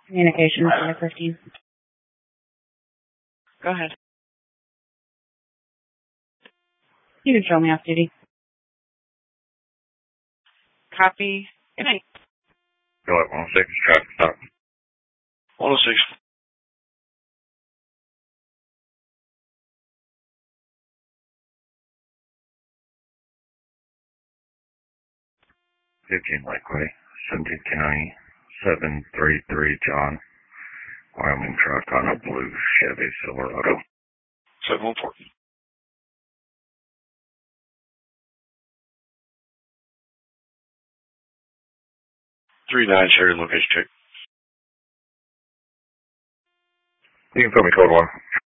Communications, 515. Go ahead. You can show me off duty. Copy. Good night. Go at 106, traffic stop. 106. Lakeway, 17th County, 733 John, Wyoming truck on a blue Chevy Silverado. 714. 39 Cherry location check. You can put me code 1.